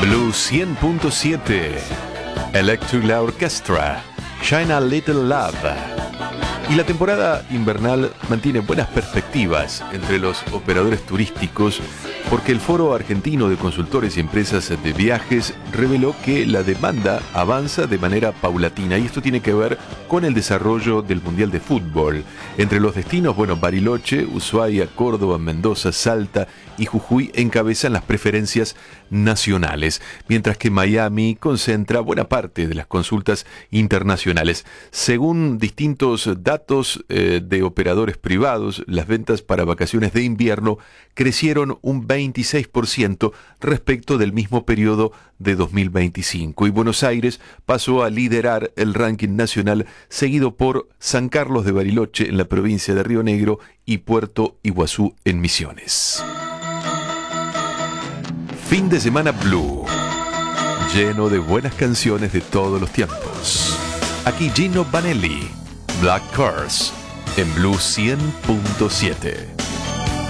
Blue 100.7, Electric La Orchestra, Shine a Little Love. Y la temporada invernal mantiene buenas perspectivas entre los operadores turísticos porque el Foro Argentino de Consultores y Empresas de Viajes reveló que la demanda avanza de manera paulatina y esto tiene que ver con el desarrollo del Mundial de Fútbol. Entre los destinos, Bariloche, Ushuaia, Córdoba, Mendoza, Salta y Jujuy encabezan las preferencias nacionales, mientras que Miami concentra buena parte de las consultas internacionales. Según distintos datos de operadores privados, las ventas para vacaciones de invierno crecieron un 26% respecto del mismo periodo de 2025 y Buenos Aires pasó a liderar el ranking nacional, seguido por San Carlos de Bariloche en la provincia de Río Negro y Puerto Iguazú en Misiones. Fin de semana Blue, lleno de buenas canciones de todos los tiempos. Aquí Gino Vanelli, Black Cars, en Blue 100.7.